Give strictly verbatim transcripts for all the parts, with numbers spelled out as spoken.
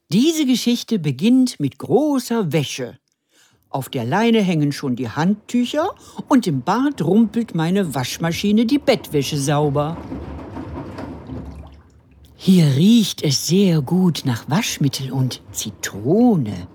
Diese Geschichte beginnt mit großer Wäsche. Auf der Leine hängen schon die Handtücher und im Bad rumpelt meine Waschmaschine die Bettwäsche sauber. Hier riecht es sehr gut nach Waschmittel und Zitrone.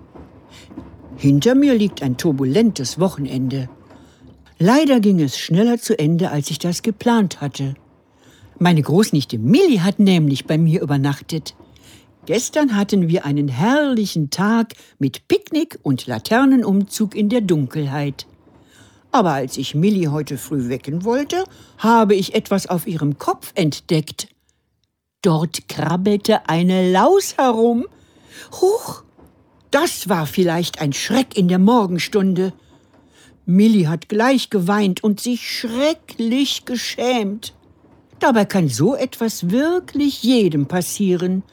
Hinter mir liegt ein turbulentes Wochenende. Leider ging es schneller zu Ende, als ich das geplant hatte. Meine Großnichte Milli hat nämlich bei mir übernachtet. Gestern hatten wir einen herrlichen Tag mit Picknick und Laternenumzug in der Dunkelheit. Aber als ich Milli heute früh wecken wollte, habe ich etwas auf ihrem Kopf entdeckt. Dort krabbelte eine Laus herum. Huch, das war vielleicht ein Schreck in der Morgenstunde. Milli hat gleich geweint und sich schrecklich geschämt. Dabei kann so etwas wirklich jedem passieren.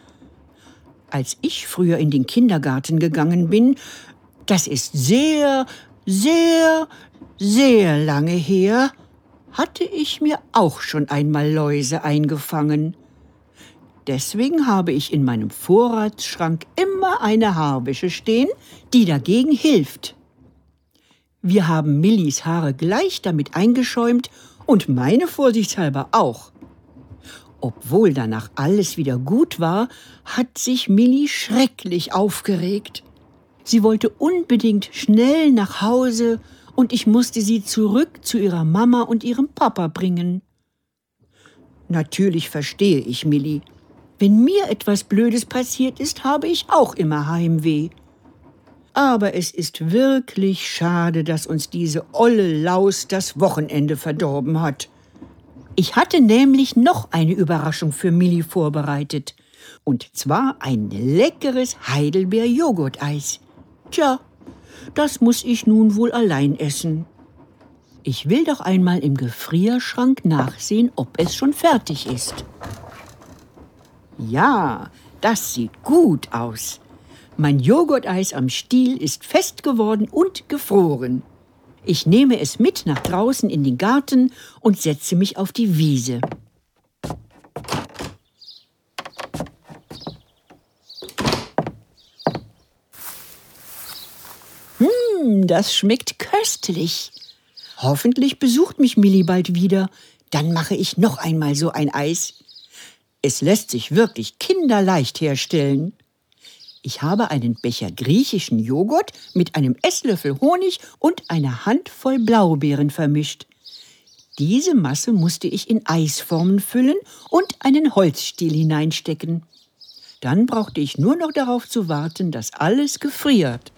Als ich früher in den Kindergarten gegangen bin, das ist sehr, sehr, sehr lange her, hatte ich mir auch schon einmal Läuse eingefangen. Deswegen habe ich in meinem Vorratsschrank immer eine Haarwäsche stehen, die dagegen hilft. Wir haben Millis Haare gleich damit eingeschäumt und meine vorsichtshalber auch. Obwohl danach alles wieder gut war, hat sich Milli schrecklich aufgeregt. Sie wollte unbedingt schnell nach Hause und ich musste sie zurück zu ihrer Mama und ihrem Papa bringen. Natürlich verstehe ich Milli. Wenn mir etwas Blödes passiert ist, habe ich auch immer Heimweh. Aber es ist wirklich schade, dass uns diese olle Laus das Wochenende verdorben hat. Ich hatte nämlich noch eine Überraschung für Milli vorbereitet. Und zwar ein leckeres Heidelbeer-Joghurt-Eis. Tja, das muss ich nun wohl allein essen. Ich will doch einmal im Gefrierschrank nachsehen, ob es schon fertig ist. Ja, das sieht gut aus. Mein Joghurt-Eis am Stiel ist fest geworden und gefroren. Ich nehme es mit nach draußen in den Garten und setze mich auf die Wiese. Hm, das schmeckt köstlich. Hoffentlich besucht mich Milli bald wieder. Dann mache ich noch einmal so ein Eis. Es lässt sich wirklich kinderleicht herstellen. Ich habe einen Becher griechischen Joghurt mit einem Esslöffel Honig und einer Handvoll Blaubeeren vermischt. Diese Masse musste ich in Eisformen füllen und einen Holzstiel hineinstecken. Dann brauchte ich nur noch darauf zu warten, dass alles gefriert.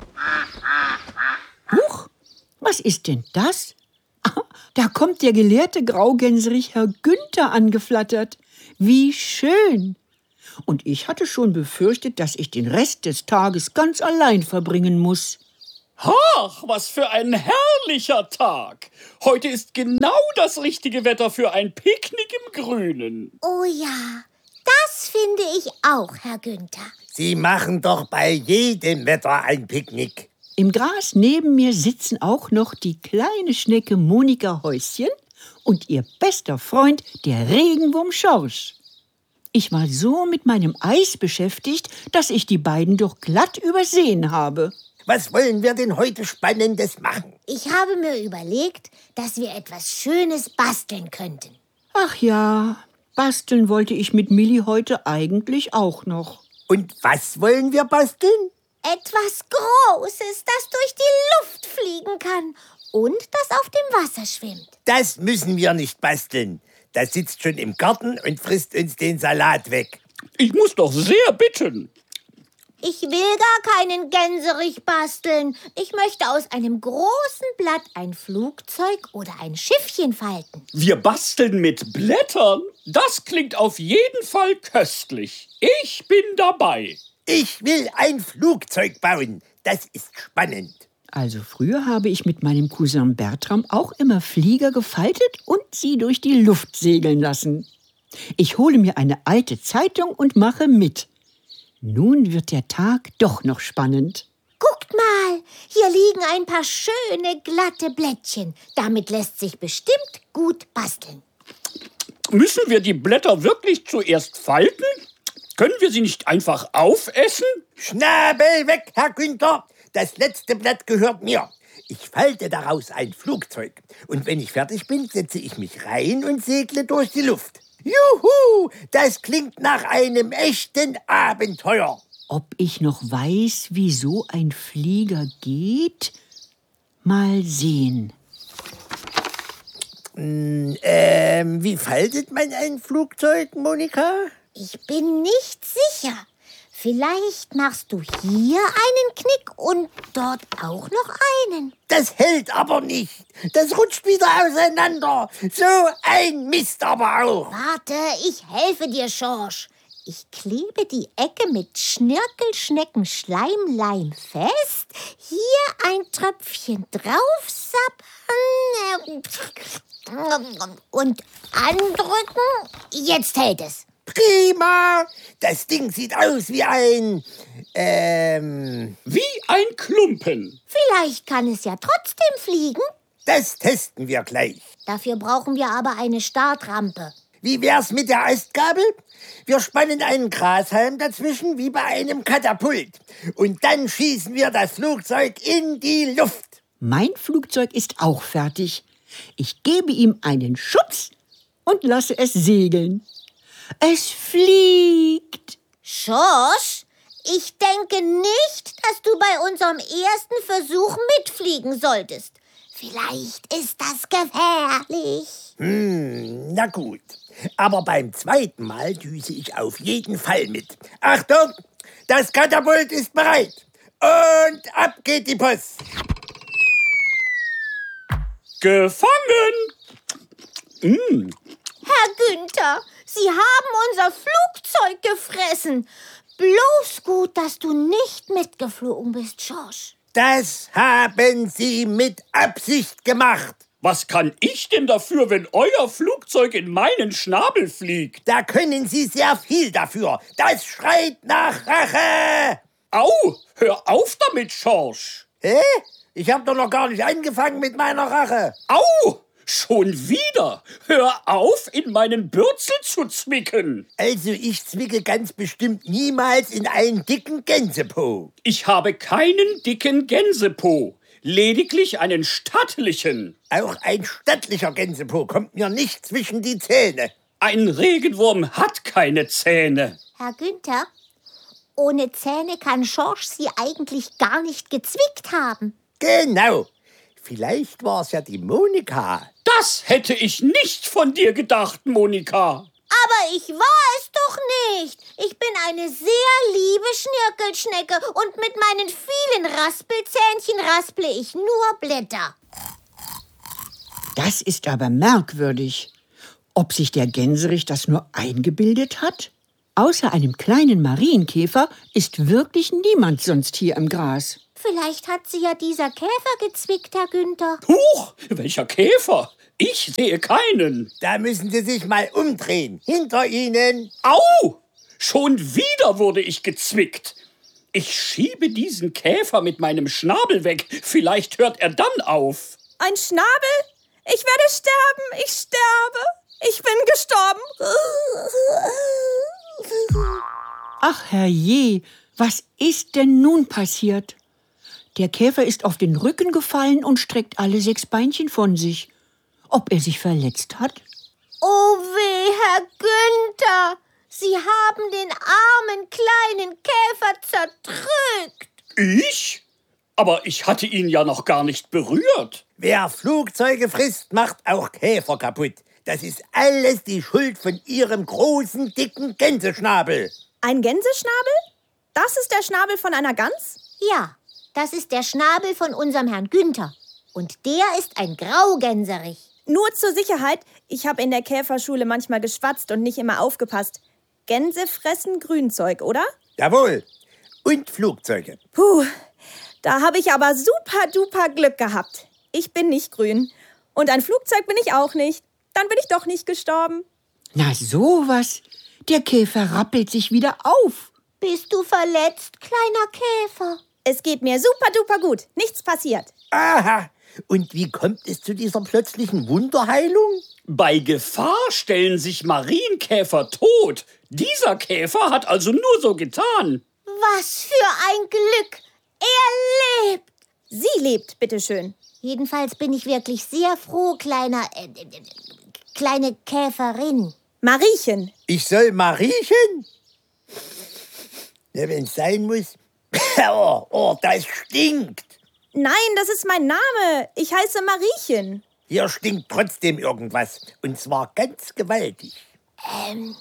Huch, was ist denn das? Ah, da kommt der gelehrte Graugänserich Herr Günther angeflattert. Wie schön! Und ich hatte schon befürchtet, dass ich den Rest des Tages ganz allein verbringen muss. Ach, was für ein herrlicher Tag! Heute ist genau das richtige Wetter für ein Picknick im Grünen. Oh ja, das finde ich auch, Herr Günther. Sie machen doch bei jedem Wetter ein Picknick. Im Gras neben mir sitzen auch noch die kleine Schnecke Monika Häuschen und ihr bester Freund, der Regenwurm Schorsch. Ich war so mit meinem Eis beschäftigt, dass ich die beiden doch glatt übersehen habe. Was wollen wir denn heute Spannendes machen? Ich habe mir überlegt, dass wir etwas Schönes basteln könnten. Ach ja, basteln wollte ich mit Milli heute eigentlich auch noch. Und was wollen wir basteln? Etwas Großes, das durch die Luft fliegen kann und das auf dem Wasser schwimmt. Das müssen wir nicht basteln. Das sitzt schon im Garten und frisst uns den Salat weg. Ich muss doch sehr bitten. Ich will gar keinen Gänserich basteln. Ich möchte aus einem großen Blatt ein Flugzeug oder ein Schiffchen falten. Wir basteln mit Blättern? Das klingt auf jeden Fall köstlich. Ich bin dabei. Ich will ein Flugzeug bauen. Das ist spannend. Also früher habe ich mit meinem Cousin Bertram auch immer Flieger gefaltet und sie durch die Luft segeln lassen. Ich hole mir eine alte Zeitung und mache mit. Nun wird der Tag doch noch spannend. Guckt mal, hier liegen ein paar schöne, glatte Blättchen. Damit lässt sich bestimmt gut basteln. Müssen wir die Blätter wirklich zuerst falten? Können wir sie nicht einfach aufessen? Schnabel weg, Herr Günther. Das letzte Blatt gehört mir. Ich falte daraus ein Flugzeug. Und wenn ich fertig bin, setze ich mich rein und segle durch die Luft. Juhu, das klingt nach einem echten Abenteuer. Ob ich noch weiß, wie so ein Flieger geht? Mal sehen. Hm, ähm, wie faltet man ein Flugzeug, Monika? Ich bin nicht sicher. Vielleicht machst du hier einen Knick und dort auch noch einen. Das hält aber nicht. Das rutscht wieder auseinander. So ein Mist aber auch. Warte, ich helfe dir, Schorsch. Ich klebe die Ecke mit Schnirkelschnecken-Schleimleim fest. Hier ein Tröpfchen draufsappern und andrücken. Jetzt hält es. Prima. Das Ding sieht aus wie ein... Ähm... Wie ein Klumpen. Vielleicht kann es ja trotzdem fliegen. Das testen wir gleich. Dafür brauchen wir aber eine Startrampe. Wie wär's mit der Astgabel? Wir spannen einen Grashalm dazwischen wie bei einem Katapult. Und dann schießen wir das Flugzeug in die Luft. Mein Flugzeug ist auch fertig. Ich gebe ihm einen Schubs und lasse es segeln. Es fliegt. Schorsch, ich denke nicht, dass du bei unserem ersten Versuch mitfliegen solltest. Vielleicht ist das gefährlich. Hm, na gut. Aber beim zweiten Mal düse ich auf jeden Fall mit. Achtung, das Katapult ist bereit. Und ab geht die Post. Gefangen! Mm. Herr Günther, Sie haben unser Flugzeug gefressen. Bloß gut, dass du nicht mitgeflogen bist, Schorsch. Das haben Sie mit Absicht gemacht. Was kann ich denn dafür, wenn euer Flugzeug in meinen Schnabel fliegt? Da können Sie sehr viel dafür. Das schreit nach Rache. Au, hör auf damit, Schorsch. Hä? Ich habe doch noch gar nicht angefangen mit meiner Rache. Au, schon wieder. Hör auf, in meinen Bürzel zu zwicken. Also ich zwicke ganz bestimmt niemals in einen dicken Gänsepo. Ich habe keinen dicken Gänsepo. Lediglich einen stattlichen. Auch ein stattlicher Gänsepo kommt mir nicht zwischen die Zähne. Ein Regenwurm hat keine Zähne. Herr Günther, ohne Zähne kann Schorsch Sie eigentlich gar nicht gezwickt haben. Genau. Vielleicht war es ja die Monika. Das hätte ich nicht von dir gedacht, Monika. Aber ich war es doch nicht. Ich bin eine sehr liebe Schnirkelschnecke und mit meinen vielen Raspelzähnchen rasple ich nur Blätter. Das ist aber merkwürdig. Ob sich der Gänserich das nur eingebildet hat? Außer einem kleinen Marienkäfer ist wirklich niemand sonst hier im Gras. Vielleicht hat sie ja dieser Käfer gezwickt, Herr Günther. Huch, welcher Käfer? Ich sehe keinen. Da müssen Sie sich mal umdrehen. Hinter Ihnen. Au! Schon wieder wurde ich gezwickt. Ich schiebe diesen Käfer mit meinem Schnabel weg. Vielleicht hört er dann auf. Ein Schnabel? Ich werde sterben. Ich sterbe. Ich bin gestorben. Ach herrje, was ist denn nun passiert? Der Käfer ist auf den Rücken gefallen und streckt alle sechs Beinchen von sich. Ob er sich verletzt hat? Oh weh, Herr Günther. Sie haben den armen kleinen Käfer zerdrückt. Ich? Aber ich hatte ihn ja noch gar nicht berührt. Wer Flugzeuge frisst, macht auch Käfer kaputt. Das ist alles die Schuld von Ihrem großen, dicken Gänseschnabel. Ein Gänseschnabel? Das ist der Schnabel von einer Gans? Ja, das ist der Schnabel von unserem Herrn Günther. Und der ist ein Graugänserich. Nur zur Sicherheit, ich habe in der Käferschule manchmal geschwatzt und nicht immer aufgepasst. Gänse fressen Grünzeug, oder? Jawohl. Und Flugzeuge. Puh, da habe ich aber super duper Glück gehabt. Ich bin nicht grün. Und ein Flugzeug bin ich auch nicht. Dann bin ich doch nicht gestorben. Na sowas. Der Käfer rappelt sich wieder auf. Bist du verletzt, kleiner Käfer? Es geht mir super duper gut. Nichts passiert. Aha. Und wie kommt es zu dieser plötzlichen Wunderheilung? Bei Gefahr stellen sich Marienkäfer tot. Dieser Käfer hat also nur so getan. Was für ein Glück! Er lebt! Sie lebt, bitteschön. Jedenfalls bin ich wirklich sehr froh, kleiner, äh, äh, kleine Käferin. Mariechen. Ich soll Mariechen? Ja, wenn es sein muss. Oh, oh, das stinkt. Nein, das ist mein Name. Ich heiße Mariechen. Hier stinkt trotzdem irgendwas. Und zwar ganz gewaltig. Ähm,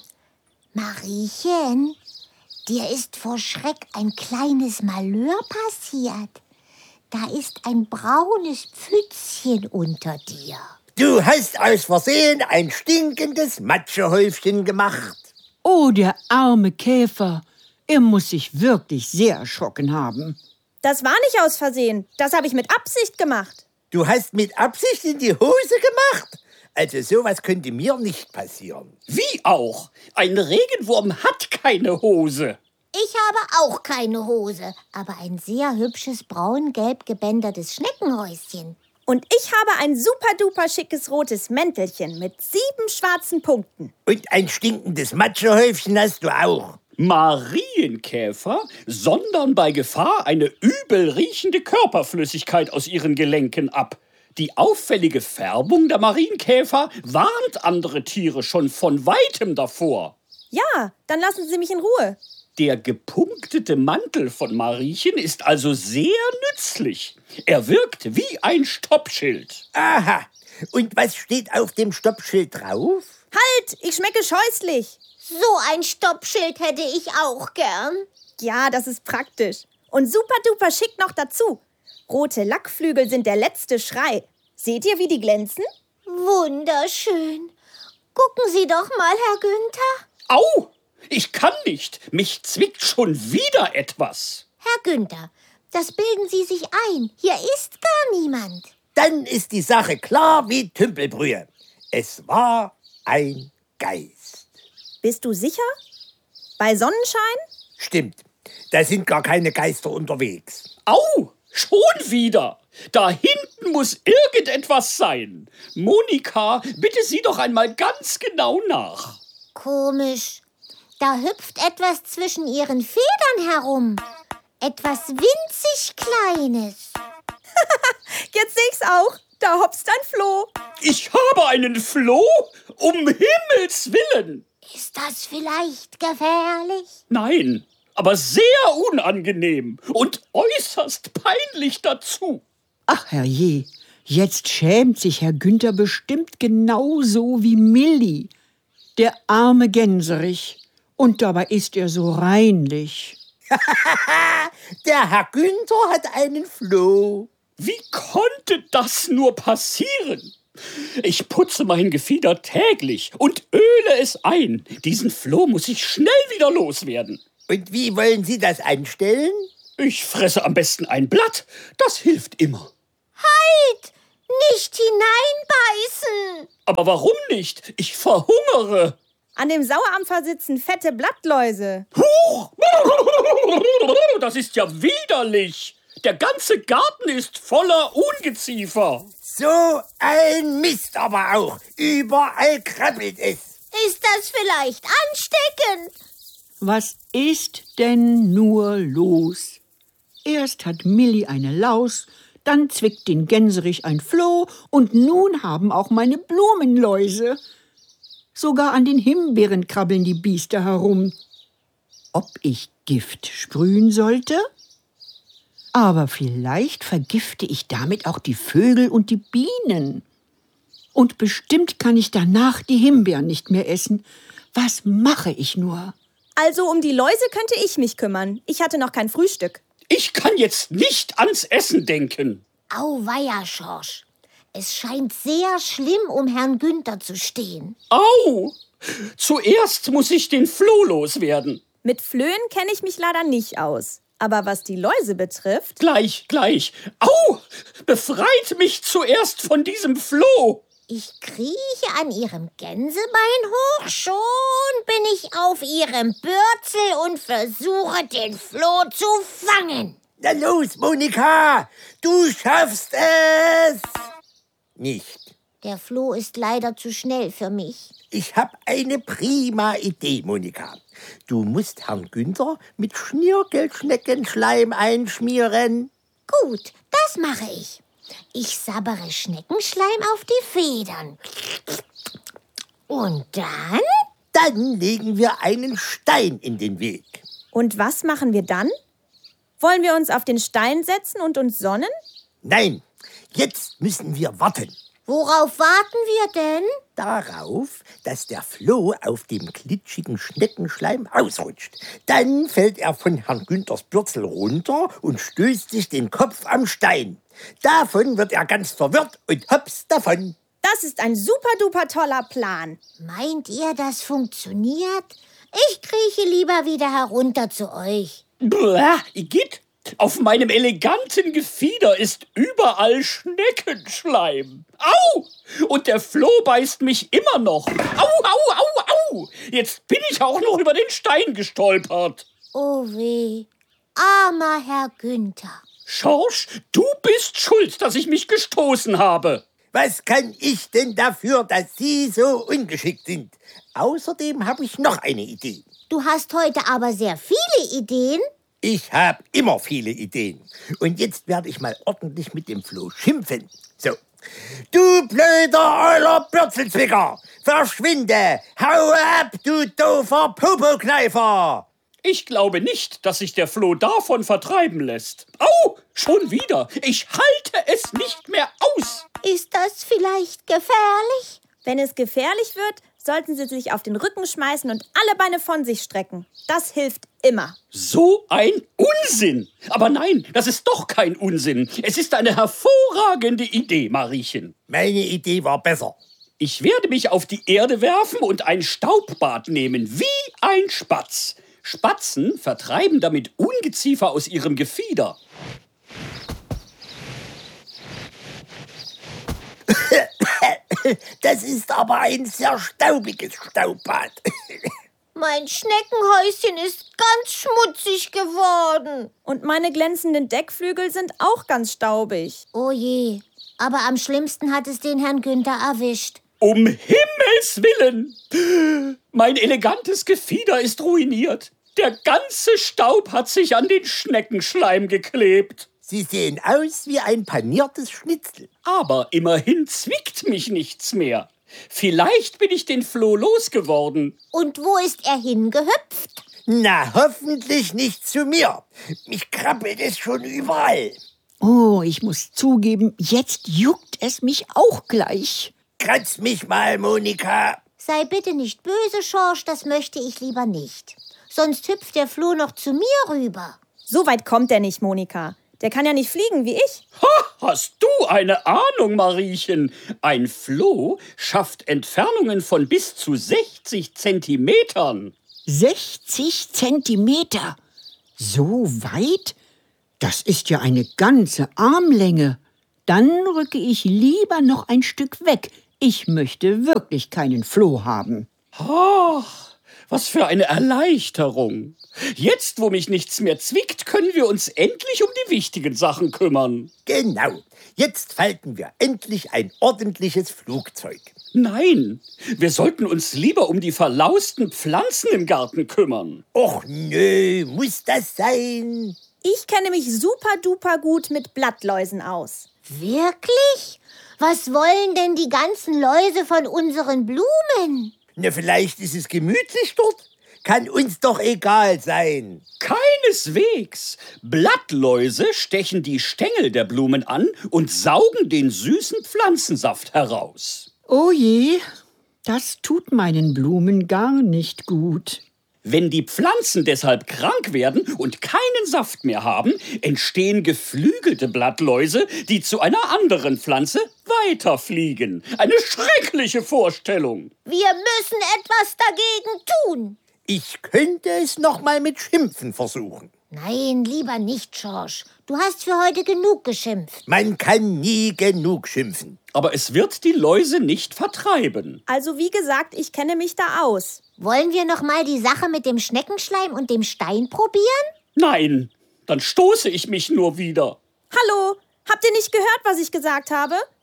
Mariechen, dir ist vor Schreck ein kleines Malheur passiert. Da ist ein braunes Pfützchen unter dir. Du hast aus Versehen ein stinkendes Matschehäufchen gemacht. Oh, der arme Käfer. Er muss sich wirklich sehr erschrocken haben. Das war nicht aus Versehen. Das habe ich mit Absicht gemacht. Du hast mit Absicht in die Hose gemacht? Also sowas könnte mir nicht passieren. Wie auch? Ein Regenwurm hat keine Hose. Ich habe auch keine Hose, aber ein sehr hübsches braun-gelb gebändertes Schneckenhäuschen. Und ich habe ein super-duper schickes rotes Mäntelchen mit sieben schwarzen Punkten. Und ein stinkendes Matschehäufchen hast du auch. Marienkäfer sondern bei Gefahr eine übel riechende Körperflüssigkeit aus ihren Gelenken ab. Die auffällige Färbung der Marienkäfer warnt andere Tiere schon von weitem davor. Ja, dann lassen Sie mich in Ruhe. Der gepunktete Mantel von Mariechen ist also sehr nützlich. Er wirkt wie ein Stoppschild. Aha. Und was steht auf dem Stoppschild drauf? Halt, ich schmecke scheußlich. So ein Stoppschild hätte ich auch gern. Ja, das ist praktisch. Und super-duper schick noch dazu. Rote Lackflügel sind der letzte Schrei. Seht ihr, wie die glänzen? Wunderschön. Gucken Sie doch mal, Herr Günther. Au! Ich kann nicht. Mich zwickt schon wieder etwas. Herr Günther, das bilden Sie sich ein. Hier ist gar niemand. Dann ist die Sache klar wie Tümpelbrühe. Es war ein Geist. Bist du sicher? Bei Sonnenschein? Stimmt. Da sind gar keine Geister unterwegs. Au! Schon wieder. Da hinten muss irgendetwas sein. Monika, bitte sieh doch einmal ganz genau nach. Komisch. Da hüpft etwas zwischen Ihren Federn herum. Etwas winzig Kleines. Jetzt sehe ich's auch. Da hopst ein Floh. Ich habe einen Floh? Um Himmels Willen. Ist das vielleicht gefährlich? Nein, aber sehr unangenehm und äußerst peinlich dazu. Ach, herrje, jetzt schämt sich Herr Günther bestimmt genauso wie Milli, der arme Gänserich. Und dabei ist er so reinlich. Der Herr Günther hat einen Floh. Wie konnte das nur passieren? Ich putze mein Gefieder täglich und öle es ein. Diesen Floh muss ich schnell wieder loswerden. Und wie wollen Sie das anstellen? Ich fresse am besten ein Blatt. Das hilft immer. Halt! Nicht hineinbeißen! Aber warum nicht? Ich verhungere. An dem Sauerampfer sitzen fette Blattläuse. Huch! Das ist ja widerlich. Der ganze Garten ist voller Ungeziefer. So ein Mist aber auch. Überall krabbelt es. Ist das vielleicht ansteckend? Was ist denn nur los? Erst hat Milli eine Laus, dann zwickt den Gänserich ein Floh und nun haben auch meine Blumenläuse. Sogar an den Himbeeren krabbeln die Biester herum. Ob ich Gift sprühen sollte? Aber vielleicht vergifte ich damit auch die Vögel und die Bienen. Und bestimmt kann ich danach die Himbeeren nicht mehr essen. Was mache ich nur? Also um die Läuse könnte ich mich kümmern. Ich hatte noch kein Frühstück. Ich kann jetzt nicht ans Essen denken. Auweia, Schorsch. Es scheint sehr schlimm um Herrn Günther zu stehen. Au! Zuerst muss ich den Floh loswerden. Mit Flöhen kenne ich mich leider nicht aus. Aber was die Läuse betrifft... Gleich, gleich. Au! Befreit mich zuerst von diesem Floh. Ich krieche an Ihrem Gänsebein hoch, schon bin ich auf Ihrem Bürzel und versuche, den Floh zu fangen. Na los, Monika, du schaffst es! Nicht. Der Floh ist leider zu schnell für mich. Ich habe eine prima Idee, Monika. Du musst Herrn Günther mit Schnirkelschneckenschleim einschmieren. Gut, das mache ich. Ich sabbere Schneckenschleim auf die Federn. Und dann? Dann legen wir einen Stein in den Weg. Und was machen wir dann? Wollen wir uns auf den Stein setzen und uns sonnen? Nein, jetzt müssen wir warten. Worauf warten wir denn? Darauf, dass der Floh auf dem glitschigen Schneckenschleim ausrutscht. Dann fällt er von Herrn Günthers Bürzel runter und stößt sich den Kopf am Stein. Davon wird er ganz verwirrt und hops davon. Das ist ein super-duper toller Plan. Meint ihr, das funktioniert? Ich krieche lieber wieder herunter zu euch. Blah, Igitt, auf meinem eleganten Gefieder ist überall Schneckenschleim. Au! Und der Floh beißt mich immer noch. Au, au, au, au! Jetzt bin ich auch noch über den Stein gestolpert. Oh weh, armer Herr Günther. Schorsch, du bist schuld, dass ich mich gestoßen habe. Was kann ich denn dafür, dass Sie so ungeschickt sind? Außerdem habe ich noch eine Idee. Du hast heute aber sehr viele Ideen. Ich habe immer viele Ideen. Und jetzt werde ich mal ordentlich mit dem Floh schimpfen. So. Du blöder Euler Bürzelzwicker! Verschwinde! Hau ab, du doofer Popokneifer! Ich glaube nicht, dass sich der Floh davon vertreiben lässt. Au, schon wieder. Ich halte es nicht mehr aus. Ist das vielleicht gefährlich? Wenn es gefährlich wird, sollten Sie sich auf den Rücken schmeißen und alle Beine von sich strecken. Das hilft immer. So ein Unsinn. Aber nein, das ist doch kein Unsinn. Es ist eine hervorragende Idee, Mariechen. Meine Idee war besser. Ich werde mich auf die Erde werfen und ein Staubbad nehmen, wie ein Spatz. Spatzen vertreiben damit Ungeziefer aus ihrem Gefieder. Das ist aber ein sehr staubiges Staubbad. Mein Schneckenhäuschen ist ganz schmutzig geworden. Und meine glänzenden Deckflügel sind auch ganz staubig. Oh je, aber am schlimmsten hat es den Herrn Günther erwischt. Um Himmels Willen! Mein elegantes Gefieder ist ruiniert. Der ganze Staub hat sich an den Schneckenschleim geklebt. Sie sehen aus wie ein paniertes Schnitzel. Aber immerhin zwickt mich nichts mehr. Vielleicht bin ich den Floh losgeworden. Und wo ist er hingehüpft? Na, hoffentlich nicht zu mir. Mich krabbelt es schon überall. Oh, ich muss zugeben, jetzt juckt es mich auch gleich. Kratz mich mal, Monika. Sei bitte nicht böse, Schorsch, das möchte ich lieber nicht. Sonst hüpft der Floh noch zu mir rüber. So weit kommt er nicht, Monika. Der kann ja nicht fliegen wie ich. Ha, hast du eine Ahnung, Mariechen? Ein Floh schafft Entfernungen von bis zu sechzig Zentimetern. sechzig Zentimeter? So weit? Das ist ja eine ganze Armlänge. Dann rücke ich lieber noch ein Stück weg. Ich möchte wirklich keinen Floh haben. Ach, was für eine Erleichterung. Jetzt, wo mich nichts mehr zwickt, können wir uns endlich um die wichtigen Sachen kümmern. Genau. Jetzt falten wir endlich ein ordentliches Flugzeug. Nein, wir sollten uns lieber um die verlausten Pflanzen im Garten kümmern. Och nö, muss das sein? Ich kenne mich super duper gut mit Blattläusen aus. Wirklich? Was wollen denn die ganzen Läuse von unseren Blumen? Na, vielleicht ist es gemütlich dort. Kann uns doch egal sein. Keineswegs. Blattläuse stechen die Stängel der Blumen an und saugen den süßen Pflanzensaft heraus. Oh je, das tut meinen Blumen gar nicht gut. Wenn die Pflanzen deshalb krank werden und keinen Saft mehr haben, entstehen geflügelte Blattläuse, die zu einer anderen Pflanze weiterfliegen. Eine schreckliche Vorstellung. Wir müssen etwas dagegen tun. Ich könnte es noch mal mit Schimpfen versuchen. Nein, lieber nicht, Schorsch. Du hast für heute genug geschimpft. Man kann nie genug schimpfen. Aber es wird die Läuse nicht vertreiben. Also wie gesagt, ich kenne mich da aus. Wollen wir noch mal die Sache mit dem Schneckenschleim und dem Stein probieren? Nein, dann stoße ich mich nur wieder. Hallo, habt ihr nicht gehört, was ich gesagt habe?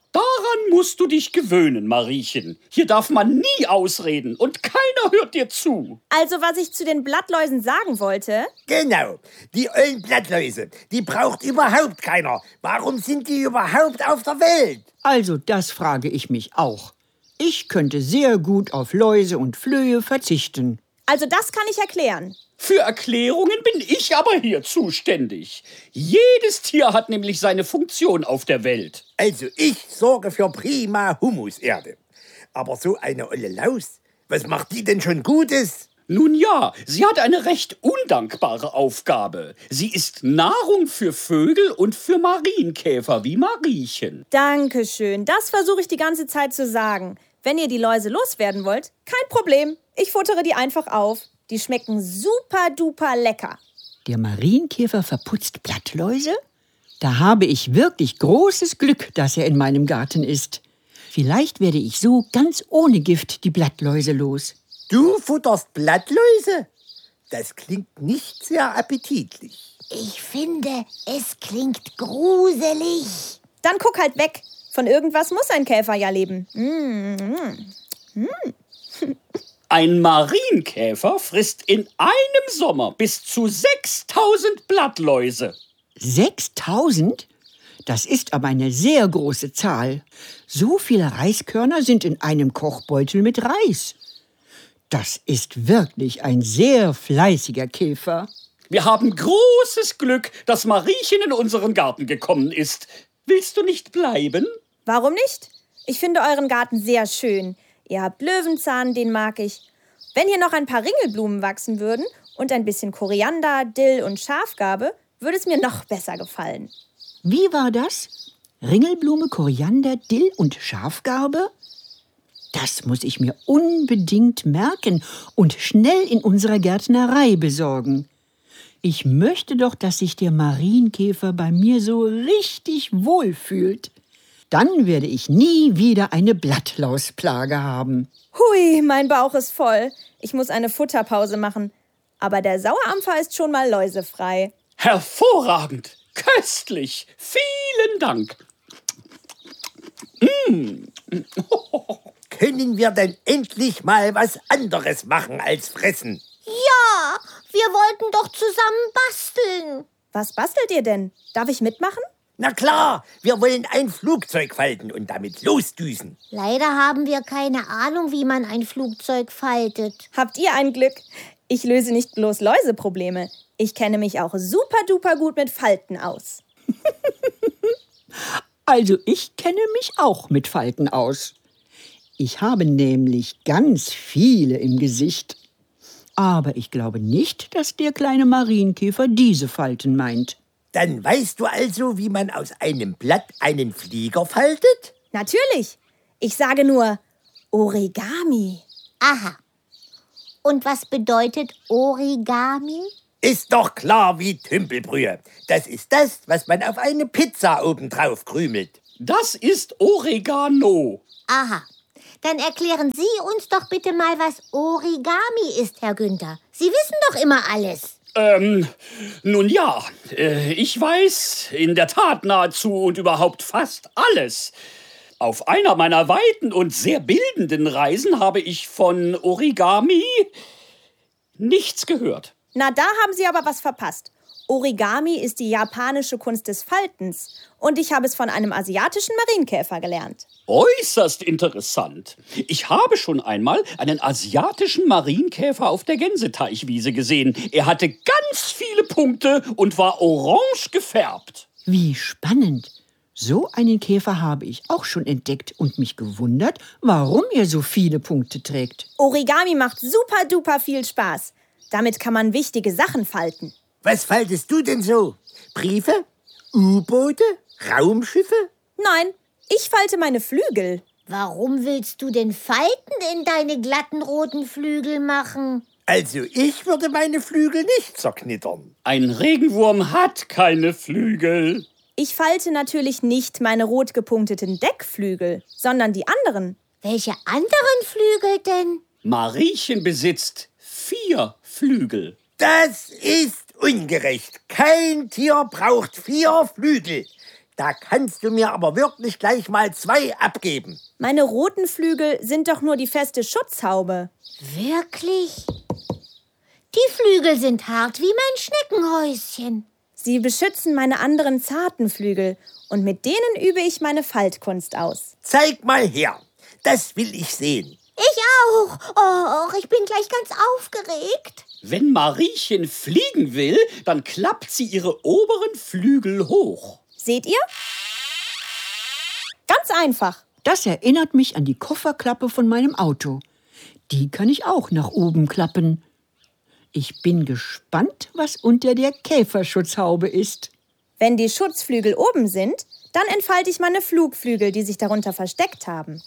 Daran musst du dich gewöhnen, Mariechen. Hier darf man nie ausreden und keiner hört dir zu. Also, was ich zu den Blattläusen sagen wollte... Genau, die ollen Blattläuse, die braucht überhaupt keiner. Warum sind die überhaupt auf der Welt? Also, das frage ich mich auch. Ich könnte sehr gut auf Läuse und Flöhe verzichten. Also, das kann ich erklären. Für Erklärungen bin ich aber hier zuständig. Jedes Tier hat nämlich seine Funktion auf der Welt. Also ich sorge für prima Humuserde. Aber so eine olle Laus, was macht die denn schon Gutes? Nun ja, sie hat eine recht undankbare Aufgabe. Sie ist Nahrung für Vögel und für Marienkäfer wie Mariechen. Dankeschön, das versuche ich die ganze Zeit zu sagen. Wenn ihr die Läuse loswerden wollt, kein Problem. Ich futtere die einfach auf. Die schmecken super duper lecker. Der Marienkäfer verputzt Blattläuse? Da habe ich wirklich großes Glück, dass er in meinem Garten ist. Vielleicht werde ich so ganz ohne Gift die Blattläuse los. Du futterst Blattläuse? Das klingt nicht sehr appetitlich. Ich finde, es klingt gruselig. Dann guck halt weg. Von irgendwas muss ein Käfer ja leben. Mm, mm, mm. Ein Marienkäfer frisst in einem Sommer bis zu sechstausend Blattläuse. sechstausend? Das ist aber eine sehr große Zahl. So viele Reiskörner sind in einem Kochbeutel mit Reis. Das ist wirklich ein sehr fleißiger Käfer. Wir haben großes Glück, dass Mariechen in unseren Garten gekommen ist. Willst du nicht bleiben? Warum nicht? Ich finde euren Garten sehr schön. Ihr habt Löwenzahn, den mag ich. Wenn hier noch ein paar Ringelblumen wachsen würden und ein bisschen Koriander, Dill und Schafgarbe, würde es mir noch besser gefallen. Wie war das? Ringelblume, Koriander, Dill und Schafgarbe? Das muss ich mir unbedingt merken und schnell in unserer Gärtnerei besorgen. Ich möchte doch, dass sich der Marienkäfer bei mir so richtig wohlfühlt. Dann werde ich nie wieder eine Blattlausplage haben. Hui, mein Bauch ist voll. Ich muss eine Futterpause machen. Aber der Sauerampfer ist schon mal läusefrei. Hervorragend! Köstlich! Vielen Dank! Mm. Können wir denn endlich mal was anderes machen als fressen? Ja, wir wollten doch zusammen basteln. Was bastelt ihr denn? Darf ich mitmachen? Na klar, wir wollen ein Flugzeug falten und damit losdüsen. Leider haben wir keine Ahnung, wie man ein Flugzeug faltet. Habt ihr ein Glück? Ich löse nicht bloß Läuseprobleme. Ich kenne mich auch super duper gut mit Falten aus. Also ich kenne mich auch mit Falten aus. Ich habe nämlich ganz viele im Gesicht. Aber ich glaube nicht, dass der kleine Marienkäfer diese Falten meint. Dann weißt du also, wie man aus einem Blatt einen Flieger faltet? Natürlich. Ich sage nur Origami. Aha. Und was bedeutet Origami? Ist doch klar wie Tümpelbrühe. Das ist das, was man auf eine Pizza obendrauf krümelt. Das ist Oregano. Aha. Dann erklären Sie uns doch bitte mal, was Origami ist, Herr Günther. Sie wissen doch immer alles. Ähm, nun ja, äh, ich weiß in der Tat nahezu und überhaupt fast alles. Auf einer meiner weiten und sehr bildenden Reisen habe ich von Origami nichts gehört. Na, da haben Sie aber was verpasst. Origami ist die japanische Kunst des Faltens. Und ich habe es von einem asiatischen Marienkäfer gelernt. Äußerst interessant. Ich habe schon einmal einen asiatischen Marienkäfer auf der Gänseteichwiese gesehen. Er hatte ganz viele Punkte und war orange gefärbt. Wie spannend. So einen Käfer habe ich auch schon entdeckt und mich gewundert, warum er so viele Punkte trägt. Origami macht super duper viel Spaß. Damit kann man wichtige Sachen falten. Was faltest du denn so? Briefe? U-Boote? Raumschiffe? Nein, ich falte meine Flügel. Warum willst du denn Falten in deine glatten roten Flügel machen? Also ich würde meine Flügel nicht zerknittern. Ein Regenwurm hat keine Flügel. Ich falte natürlich nicht meine rot gepunkteten Deckflügel, sondern die anderen. Welche anderen Flügel denn? Mariechen besitzt vier Flügel. Das ist ungerecht. Kein Tier braucht vier Flügel. Da kannst du mir aber wirklich gleich mal zwei abgeben. Meine roten Flügel sind doch nur die feste Schutzhaube. Wirklich? Die Flügel sind hart wie mein Schneckenhäuschen. Sie beschützen meine anderen zarten Flügel und mit denen übe ich meine Faltkunst aus. Zeig mal her. Das will ich sehen. Ich auch. Oh, ich bin gleich ganz aufgeregt. Wenn Mariechen fliegen will, dann klappt sie ihre oberen Flügel hoch. Seht ihr? Ganz einfach. Das erinnert mich an die Kofferklappe von meinem Auto. Die kann ich auch nach oben klappen. Ich bin gespannt, was unter der Käferschutzhaube ist. Wenn die Schutzflügel oben sind, dann entfalte ich meine Flugflügel, die sich darunter versteckt haben.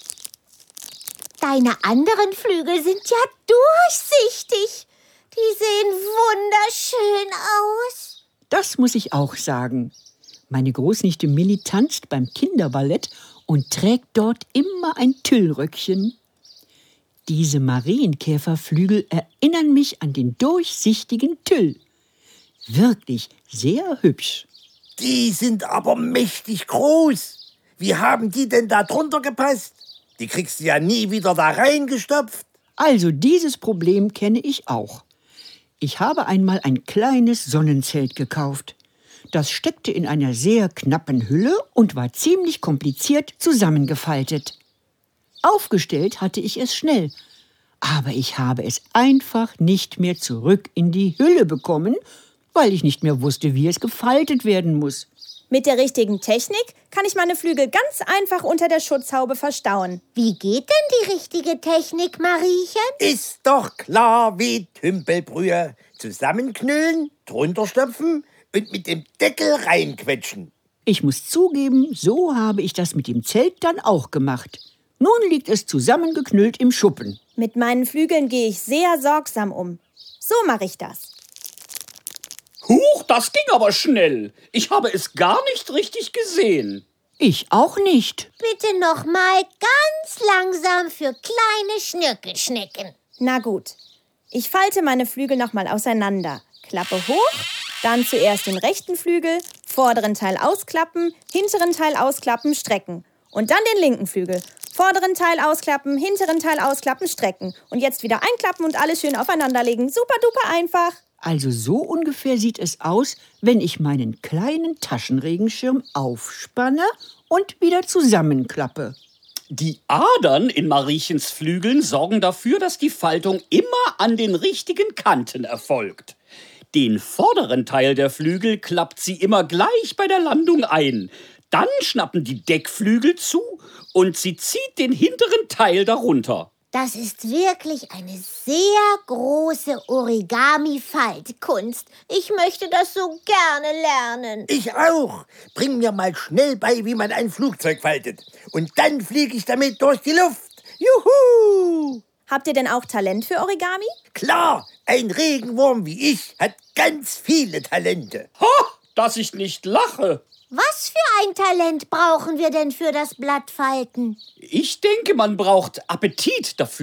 Deine anderen Flügel sind ja durchsichtig. Die sehen wunderschön aus. Das muss ich auch sagen. Meine Großnichte Milli tanzt beim Kinderballett und trägt dort immer ein Tüllröckchen. Diese Marienkäferflügel erinnern mich an den durchsichtigen Tüll. Wirklich sehr hübsch. Die sind aber mächtig groß. Wie haben die denn da drunter gepasst? Die kriegst du ja nie wieder da reingestopft. Also dieses Problem kenne ich auch. Ich habe einmal ein kleines Sonnenzelt gekauft. Das steckte in einer sehr knappen Hülle und war ziemlich kompliziert zusammengefaltet. Aufgestellt hatte ich es schnell, aber ich habe es einfach nicht mehr zurück in die Hülle bekommen, weil ich nicht mehr wusste, wie es gefaltet werden muss. Mit der richtigen Technik kann ich meine Flügel ganz einfach unter der Schutzhaube verstauen. Wie geht denn die richtige Technik, Mariechen? Ist doch klar wie Tümpelbrühe. Zusammenknüllen, drunter stopfen und mit dem Deckel reinquetschen. Ich muss zugeben, so habe ich das mit dem Zelt dann auch gemacht. Nun liegt es zusammengeknüllt im Schuppen. Mit meinen Flügeln gehe ich sehr sorgsam um. So mache ich das. Huch, das ging aber schnell. Ich habe es gar nicht richtig gesehen. Ich auch nicht. Bitte noch mal ganz langsam für kleine Schnirkelschnecken. Na gut. Ich falte meine Flügel nochmal auseinander. Klappe hoch, dann zuerst den rechten Flügel, vorderen Teil ausklappen, hinteren Teil ausklappen, strecken. Und dann den linken Flügel. Vorderen Teil ausklappen, hinteren Teil ausklappen, strecken. Und jetzt wieder einklappen und alles schön aufeinanderlegen. Super duper einfach. Also so ungefähr sieht es aus, wenn ich meinen kleinen Taschenregenschirm aufspanne und wieder zusammenklappe. Die Adern in Mariechens Flügeln sorgen dafür, dass die Faltung immer an den richtigen Kanten erfolgt. Den vorderen Teil der Flügel klappt sie immer gleich bei der Landung ein. Dann schnappen die Deckflügel zu und sie zieht den hinteren Teil darunter. Das ist wirklich eine sehr große Origami-Faltkunst. Ich möchte das so gerne lernen. Ich auch. Bring mir mal schnell bei, wie man ein Flugzeug faltet. Und dann fliege ich damit durch die Luft. Juhu! Habt ihr denn auch Talent für Origami? Klar, ein Regenwurm wie ich hat ganz viele Talente. Ha, dass ich nicht lache. Was für ein Talent brauchen wir denn für das Blattfalten? Ich denke, man braucht Appetit dafür.